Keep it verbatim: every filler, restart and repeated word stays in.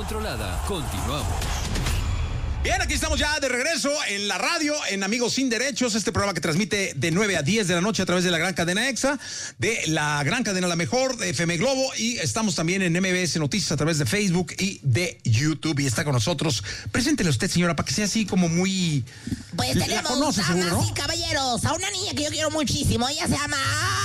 controlada. Continuamos. Bien, aquí estamos ya de regreso en la radio, en Amigos Sin Derechos, este programa que transmite de nueve a diez de la noche a través de la gran cadena EXA, de la gran cadena La Mejor, de F M Globo, y estamos también en M B S Noticias a través de Facebook y de YouTube. Y está con nosotros, preséntele usted, señora, para que sea así como muy... Pues tenemos, conoce, damas seguro, ¿no? y caballeros, a una niña que yo quiero muchísimo. Ella se llama